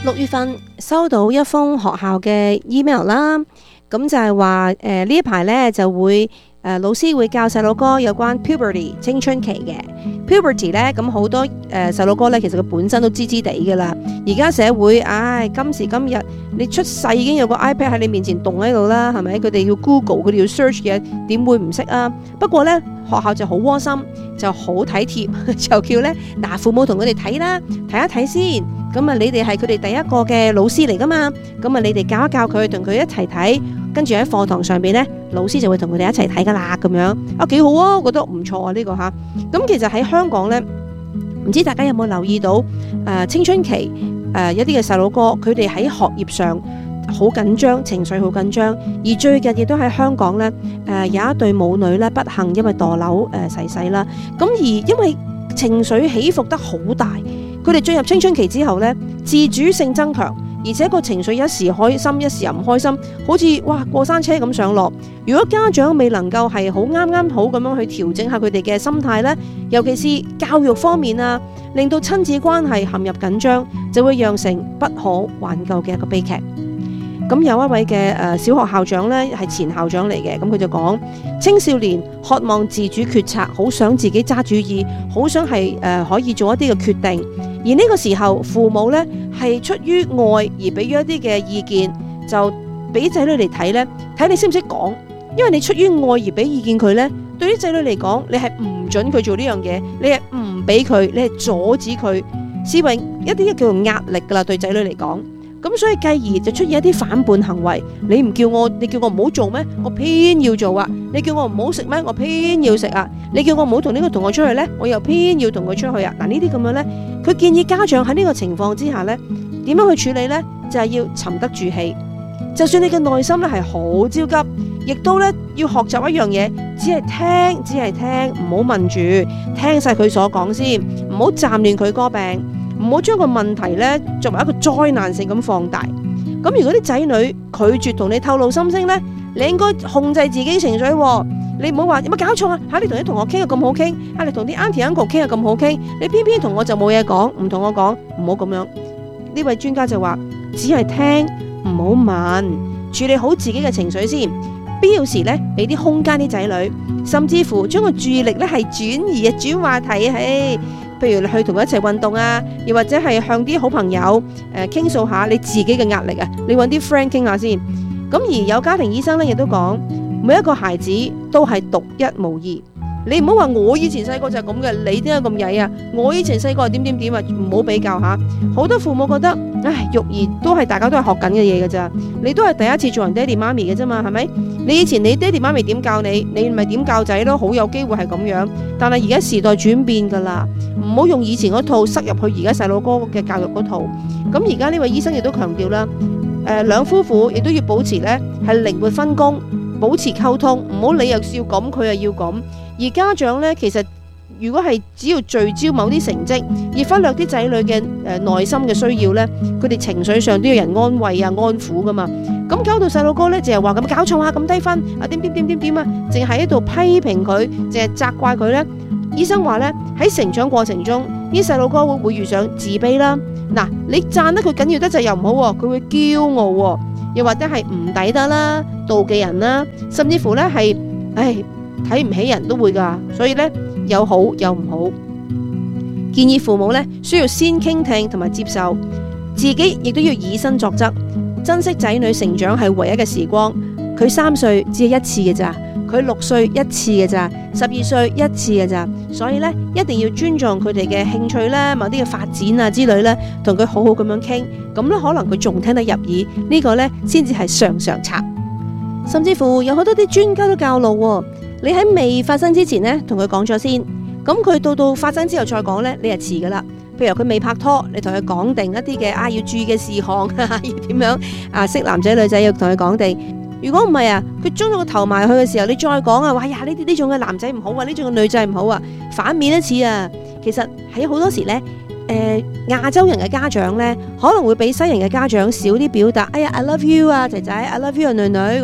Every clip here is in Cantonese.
6月份收到一封學校嘅 email 啦，咁就係話呢一排呢就會老師會教細路哥有關 puberty 青春期嘅 puberty 呢，咁好多細路哥呢其實佢本身都知知地噶啦。而家社會今時今日你出世已經有個 iPad 喺你面前動喺度啦，係咪？佢哋要 Google， 佢哋要 search 嘅，點會唔識啊？不過呢，學校就好窩心，就好體貼，就叫呢父母同佢哋睇啦，睇一睇先。咁啊，你哋係佢哋第一個嘅老師嚟噶嘛？咁啊，你哋教一教佢，同佢一齊睇，跟住喺課堂上邊呢，老師就會同佢哋一齊睇噶啦，咁樣幾好啊，我覺得唔錯啊呢個吓。咁其實喺香港呢，唔知大家有冇留意到青春期一啲嘅細路哥，佢哋喺學業上好緊張，情緒好緊張。而最近亦都喺香港呢，有一對母女呢，不幸因為墮樓逝世啦。咁而因為情緒起伏得好大。佢哋進入青春期之後呢，自主性增強，而且個情緒一時開心一時又唔開心，好似過山車咁上落。如果家長未能夠係好啱好咁樣去調整下佢哋嘅心態呢，尤其是教育方面啊，令到親子關係陷入緊張，就會釀成不可挽救嘅一個悲劇。咁有一位嘅小學校長呢，係前校長嚟嘅，咁佢就講青少年渴望自主決策，好想自己揸主意，好想係可以做一啲嘅決定。而呢個時候，父母呢係出於愛而俾咗一啲嘅意見，就俾仔女嚟睇呢，睇你識唔識講。因為你出於愛而俾意見佢呢，對於仔女嚟講，你係唔准佢做呢樣嘢，你係唔俾佢，你係阻止佢，視為一啲叫做壓力噶啦，對仔女嚟講。咁所以繼而就出現一啲反叛行為。你唔叫我，你叫我唔好做咩？我偏要做啊！你叫我唔好食咩？我偏要食啊！你叫我唔好同呢個同學出去呢，我又偏要同佢出去啊！嗱，呢啲咁樣呢，佢建議家長喺呢個情況之下呢，點樣去處理呢？就係要沉得住氣。就算你嘅內心呢係好焦急，亦都呢要學習一樣嘢，只係聽，唔好問住，聽晒佢所講先，唔好暫亂佢個病。唔好將個問題呢作為一個災難性咁放大。咁如果啲仔女拒絕同你透露心聲呢，你應該控制自己情緒。你唔好話有乜搞錯啊！你同啲同學傾得咁好傾，你同啲 auntie uncle 傾得咁好傾，你偏偏同我就冇嘢講，唔同我講，唔好咁樣。呢位專家就話，只係聽，唔好問，處理好自己嘅情緒先。必要時呢，俾啲空間啲仔女，甚至乎將個注意力呢係轉移轉話題啊！譬如你去同佢一齊運動啊，又或者係向啲好朋友傾訴下你自己嘅壓力啊，你揾啲 friend 傾下先。咁而有家庭醫生咧亦都講，每一個孩子都係獨一無二。你唔好話我以前細個就係咁嘅，你點解咁曳啊？我以前細個係點點點啊，唔好比較下。好多父母覺得，育兒都係大家都係學緊嘅嘢㗎咋，你都係第一次做人爹哋媽咪嘅啫嘛，係咪？你以前你爹哋媽咪點教你，你咪點教仔咯，好有機會係咁樣。但係而家時代轉變噶啦，唔好用以前嗰套塞入去而家細路哥嘅教育嗰套。咁而家呢位醫生亦都強調啦，兩夫婦亦都要保持呢係靈活分工，保持溝通，唔好你又要咁，佢又要咁。而家長呢，其實如果係只要聚焦某啲成績，而忽略啲仔女嘅內心嘅需要呢，佢哋情緒上都要人安慰啊、安撫噶嘛。咁搞到細路哥呢，淨係話咁搞錯啊，咁低分啊，點啊，淨係喺度批評佢，淨係責怪佢呢。醫生話呢，喺成長過程中，啲細路哥會遇上自卑啦。嗱，你讚得佢緊要得滯又唔好，佢會驕傲，又或者係唔抵得啦、妒忌人啦，甚至乎呢係睇唔起人都會噶。所以呢，有好有唔好，建議父母呢需要先傾聽同埋接受，自己亦都要以身作則，珍惜仔女成長係唯一嘅時光。佢3歲只係一次嘅咋，佢6歲一次嘅咋，12歲一次嘅咋。所以呢，一定要尊重佢哋嘅興趣啦，某啲嘅發展啊之類呢，同佢好好咁樣傾，咁呢可能佢仲聽得入耳，呢個呢先至係上上策。甚至乎有好多啲專家都教路，你喺未發生之前呢，同佢講咗先，咁佢到發生之後再講呢，你係遲噶啦。譬如佢未拍拖，你同佢講定一啲嘅要注意嘅事項，要點樣識男仔女仔要同佢講定。如果唔係啊，佢將咗個頭埋去嘅時候，你再講啊，話呀呢種嘅男仔唔好啊，呢種嘅女仔唔好啊，反面一次啊。其實喺好多時呢，亞洲人嘅家長呢，可能會比西人嘅家長少啲表達。哎呀 ，I love you 啊，仔仔 ，I love you 啊，女女咁。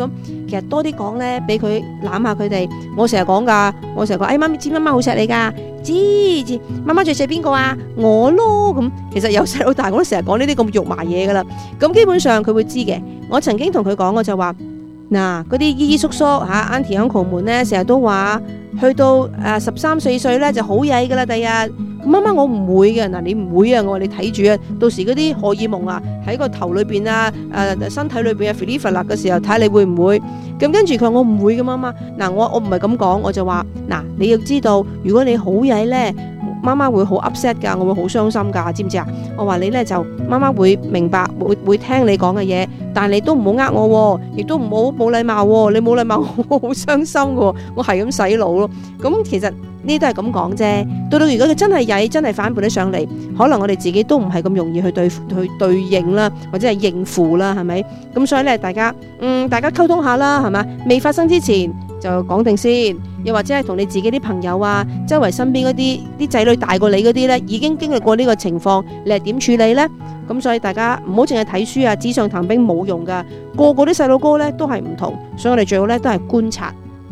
其實多啲講咧，俾佢攬下佢哋。我成日講噶，我成日講，媽咪知媽媽好錫你噶，知媽媽最錫邊個啊？我咯咁。其實由細到大我都成日講呢啲咁肉麻嘢噶啦。咁基本上佢會知嘅。我曾經同佢講，我就話嗱，嗰啲姨姨叔叔吓 Auntie Uncle 們咧，成日都話去到13、14歲咧就好曳噶啦，第日。媽媽我唔會嘅，嗱你唔會啊，我話你睇住啊，到時嗰啲荷爾蒙啊喺個頭裏邊啊，身體裏邊啊 feel 嘅時候，睇下你會唔會？咁跟住佢話我唔會嘅媽媽，嗱我唔係咁講，我就話嗱你要知道，如果你好曳咧，媽媽會好 upset 噶，我會好傷心噶，知唔知啊？我話你咧就媽媽會明白，會聽你講嘅嘢，但係你都唔好呃我，亦都唔好冇禮貌，你冇禮貌我好傷心嘅，我係咁洗腦咯。咁其實呢都係咁講啫。到如果佢真係曳，真係反叛得上嚟，可能我哋自己都唔係咁容易去對應啦，或者係應付啦，係咪？咁所以咧，大家溝通下啦，係嘛？未發生之前就講定先，又或者係同你自己啲朋友啊，周圍身邊嗰啲仔女大過你嗰啲咧，已經經歷過呢個情況，你係點處理呢？咁所以大家唔好淨係睇書啊，紙上談兵冇用噶，個啲細路哥咧都係唔同，所以我哋最好咧都係觀察。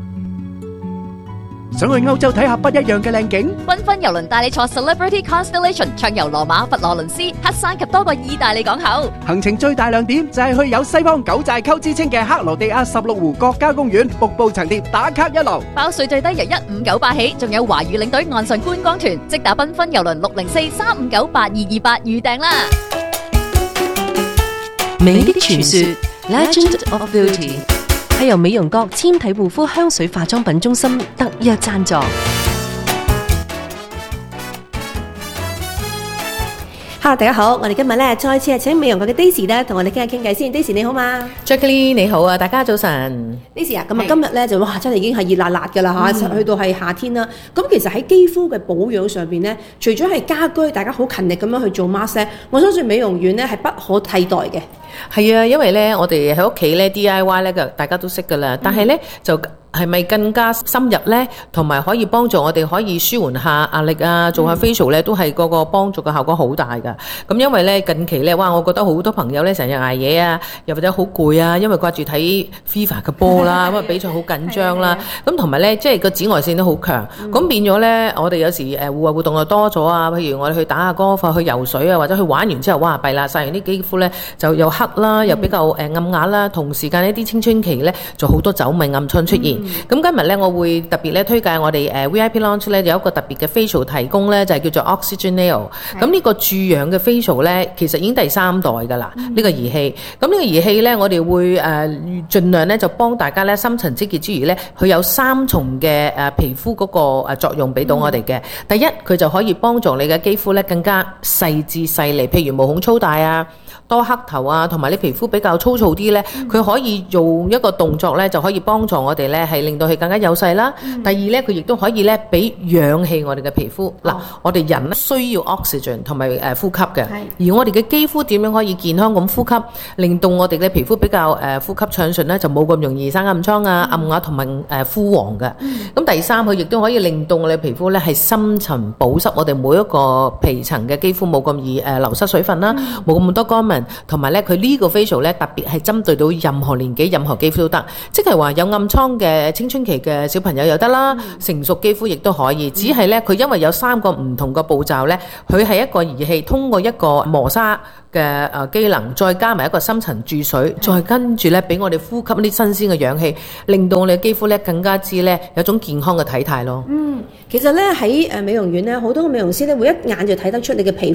想去歐洲睇下不一樣嘅靚景， 繽紛郵輪帶你坐 Celebrity Constellation 暢遊羅馬、佛羅倫斯、黑山及多個意大利港口。 行程最大亮點就係去有西方九寨溝之稱嘅克羅地亞16湖國家公園，瀑布層疊打卡一流。 包稅最低由1598起，仲有華語領隊岸上觀光團，即打繽紛郵輪604-359-8228預訂啦。 美的傳說 Legend of Beauty 係由美容閣纖體護膚香水化妝品中心特約贊助。 Hello， 大家好，我哋今日咧再次係請美容閣嘅 Daisy 咧同我哋傾偈先。Daisy 你好嘛 ？Jacqueline 你好啊，大家早晨。 Daisy 啊，咁啊今日咧就哇真係已經係熱辣辣㗎啦嚇，去到係夏天啦。咁其實喺肌膚嘅保養上邊咧，除咗係家居大家好勤力咁樣去做 mask 咧，我相信美容院咧係不可替代嘅。 係啊，因為咧我哋喺屋企咧 DIY 咧大家都識㗎啦，但係咧就係咪更加深入呢？同埋可以幫助我哋可以舒緩下壓力啊，做下 facial 咧，都係個幫助嘅效果好大噶。咁因為咧近期咧，哇，我覺得好多朋友咧成日捱夜啊，又或者好攰啊，因為掛住睇 FIFA 嘅波啦，咁啊比賽好緊張啦。咁同埋咧，即係個紫外線都好強，咁變咗咧，我哋有時戶外活動又多咗啊，譬如我哋去打下高爾夫、去游水啊，或者去玩完之後，哇，弊啦，曬完啲肌膚咧就又黑啦，又比較暗啞啦，同時間呢啲青春期咧就好多皺紋暗瘡出現。咁今日咧，我會特別咧推介我哋VIP Launch 咧有一個特別嘅 facial 提供咧，就係叫做 Oxygen Nail。咁呢個注氧嘅 facial 咧，其實已經第3代㗎啦。呢個儀器，咁呢個儀器咧，我哋會盡量咧就幫大家咧深層清潔之餘咧，佢有3重嘅皮膚嗰個作用俾到我哋嘅。第一，佢就可以幫助你嘅肌膚咧更加細緻細膩，譬如毛孔粗大啊、多黑頭啊，同埋你皮膚比較粗糙啲咧，佢可以用一個動作咧就可以幫助我哋咧係令到佢更加幼細啦。第二咧，佢亦都可以咧俾氧氣我哋嘅皮膚。嗱，我哋人咧需要 oxygen 同埋呼吸嘅，而我哋嘅肌膚點樣可以健康咁呼吸，令到我哋嘅皮膚比較呼吸暢順咧，就冇咁容易生暗瘡啊、暗啞同埋枯黃嘅。咁第三，佢亦都可以令到我哋皮膚咧係深層保濕我哋每一個皮層嘅肌膚，冇咁易流失水分啦，冇咁多乾紋，同埋咧佢呢個 facial 咧特別係針對到任何年紀、任何肌膚都得，即係話有暗瘡嘅青春期嘅小朋友又得啦，成熟肌膚亦都可以。只係咧佢因為有3個唔同嘅步驟咧，佢係一個儀器通過一個磨砂嘅機能，再加埋一個深層注水，再跟住咧俾我哋呼吸啲新鮮嘅氧氣，令到我哋嘅肌膚咧更加之咧有種健康嘅體態咯。 其實咧喺美容院咧，好多嘅美容師咧會一眼就睇得出你嘅皮膚